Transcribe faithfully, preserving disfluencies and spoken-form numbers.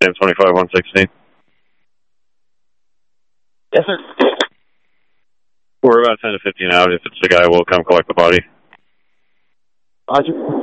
same twenty-five one sixteen. Yes, sir. We're about ten to fifteen out. If it's the guy, we'll come collect the body. Roger.